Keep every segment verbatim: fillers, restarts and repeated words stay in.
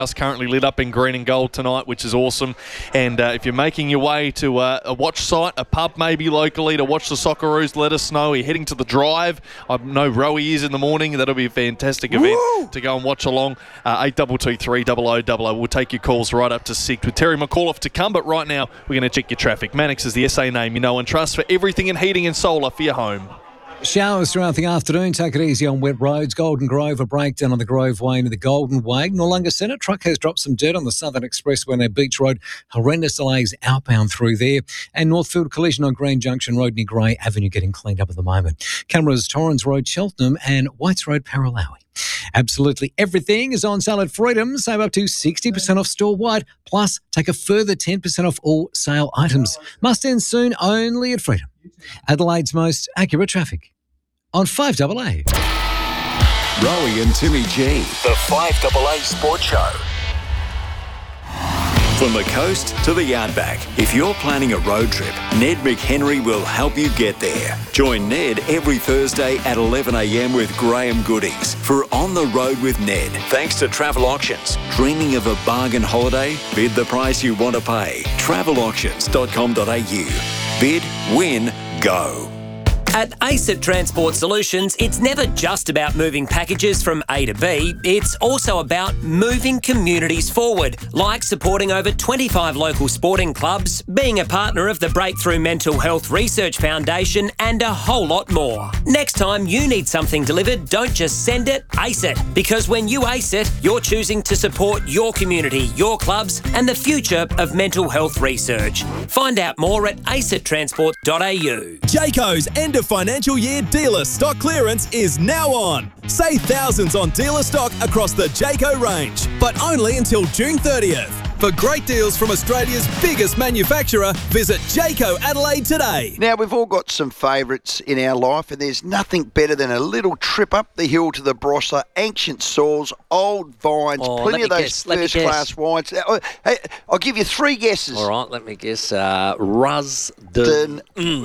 currently lit up in green and gold tonight, which is awesome. And uh, if you're making your way to uh, a watch site, a pub maybe locally to watch the Socceroos, let us know. You're heading to the Drive. I know Rowie is in the morning. That'll be a fantastic event Woo! to go and watch along. Uh, eight two two three, double oh double oh. We'll take your calls right up to six with Terry McAuliffe to come. But right now, we're going to check your traffic. Mannix is the S A name you know and trust for everything in heating and solar for your home. Showers throughout the afternoon. Take it easy on wet roads. Golden Grove, a breakdown on the Grove Way into the Golden Way. Noarlunga Centre, truck has dropped some dirt on the Southern Expressway near Beach Road. Horrendous delays outbound through there. And Northfield collision on Green Junction Road near Grey Avenue getting cleaned up at the moment. Cameras, Torrens Road, Cheltenham and Whites Road, Paralawi. Absolutely everything is on sale at Freedom. Save up to sixty percent off store-wide. Plus, take a further ten percent off all sale items. Must end soon only at Freedom. Adelaide's most accurate traffic on five A A. Rowie and Timmy G, the five A A Sports Show. From the coast to the outback, if you're planning a road trip, Ned McHenry will help you get there. Join Ned every Thursday at eleven a m with Graham Goodings for On the Road with Ned. Thanks to Travel Auctions. Dreaming of a bargain holiday? Bid the price you want to pay. travel auctions dot com dot a u. Bid, win, go. At ASIT Transport Solutions, it's never just about moving packages from A to B, it's also about moving communities forward, like supporting over twenty-five local sporting clubs, being a partner of the Breakthrough Mental Health Research Foundation, and a whole lot more. Next time you need something delivered, don't just send it, ace it. Because when you ace it, you're choosing to support your community, your clubs, and the future of mental health research. Find out more at acit transport dot a u. Jayco's end of financial year dealer stock clearance is now on. Save thousands on dealer stock across the Jayco range, but only until June thirtieth. For great deals from Australia's biggest manufacturer, visit Jayco Adelaide today. Now, we've all got some favourites in our life, and there's nothing better than a little trip up the hill to the Barossa, ancient soils, old vines, oh, plenty of those guess, first-class wines. Hey, I'll give you three guesses. All right, let me guess. Uh, Rusden.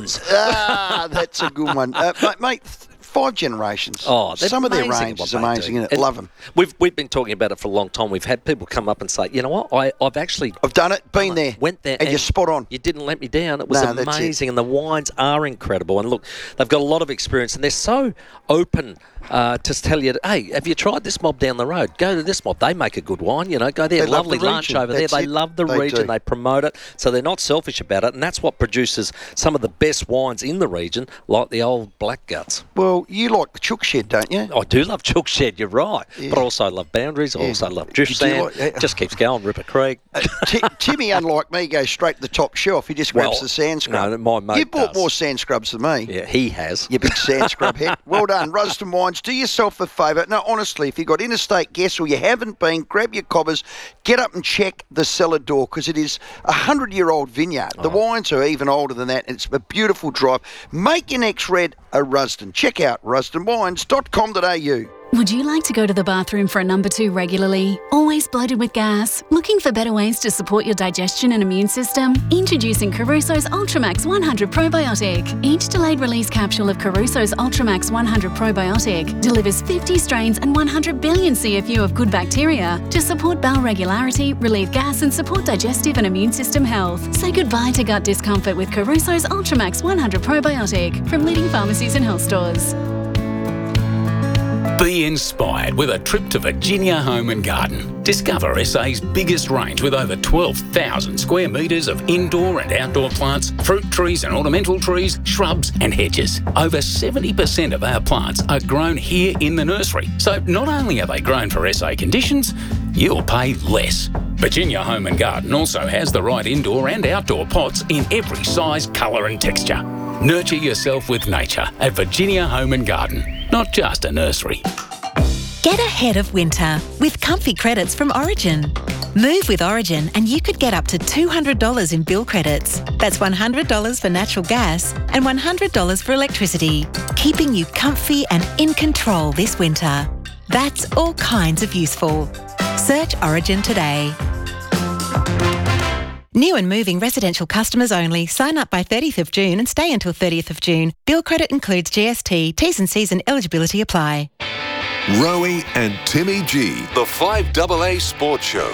Ah, that's a good one. Uh, mate, mate Five generations. Oh, some of their range is amazing, isn't it? Love them. We've we've been talking about it for a long time. We've had people come up and say, you know what, I I've actually I've done it, been there, went there, and, and you're spot on. You didn't let me down. It was no, amazing, and the wines are incredible. And look, they've got a lot of experience, and they're so open uh, to tell you, hey, have you tried this mob down the road? Go to this mob. They make a good wine. You know, go there. They Lovely love the lunch region. over That's there. They it. love the they region. Do. They promote it, so they're not selfish about it, and that's what produces some of the best wines in the region, like the old Black Guts. Well, you like the Chook Shed, don't you? I do love Chook Shed, you're right. Yeah. But I also love Boundaries. I yeah. also love Drift Sand. Like, uh, just keeps going, Ripper Creek. Uh, T- Timmy, unlike me, goes straight to the top shelf. He just grabs well, the sand scrub. No, my mate You bought does. more sand scrubs than me. Yeah, he has. You big sand scrub head. Well done. Rusden Wines, do yourself a favour. No, honestly, if you've got interstate guests or you haven't been, grab your cobbers, get up and check the cellar door, because it is a hundred-year-old vineyard. The oh. wines are even older than that. It's a beautiful drive. Make your next red a Rusden. Check out rusden wines dot com dot a u. Would you like to go to the bathroom for a number two regularly? Always bloated with gas? Looking for better ways to support your digestion and immune system? Introducing Caruso's Ultramax one hundred Probiotic. Each delayed release capsule of Caruso's Ultramax one hundred Probiotic delivers fifty strains and one hundred billion C F U of good bacteria to support bowel regularity, relieve gas and support digestive and immune system health. Say goodbye to gut discomfort with Caruso's Ultramax one hundred Probiotic from leading pharmacies and health stores. Be inspired with a trip to Virginia Home and Garden. Discover S A's biggest range with over twelve thousand square metres of indoor and outdoor plants, fruit trees and ornamental trees, shrubs and hedges. Over seventy percent of our plants are grown here in the nursery. So not only are they grown for S A conditions, you'll pay less. Virginia Home and Garden also has the right indoor and outdoor pots in every size, colour and texture. Nurture yourself with nature at Virginia Home and Garden, not just a nursery. Get ahead of winter with comfy credits from Origin. Move with Origin and you could get up to two hundred dollars in bill credits. That's one hundred dollars for natural gas and one hundred dollars for electricity, keeping you comfy and in control this winter. That's all kinds of useful. Search Origin today. New and moving residential customers only. Sign up by thirtieth of June and stay until thirtieth of June. Bill credit includes G S T. T's and C's and eligibility apply. Rowie and Timmy G, the five A A Sports Show.